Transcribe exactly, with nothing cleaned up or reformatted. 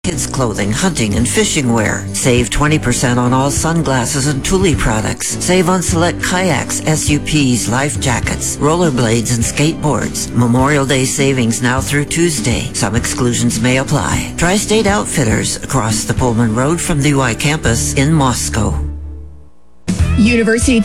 kids' clothing, hunting, and fishing wear. Save twenty percent on all sunglasses and Thule products. Save on select kayaks, S U Ps, life jackets, rollerblades, and skateboards. Memorial Day savings now through Tuesday. Some exclusions may apply. Tri-State Outfitters across the Pullman Road from the U I campus in Moscow. University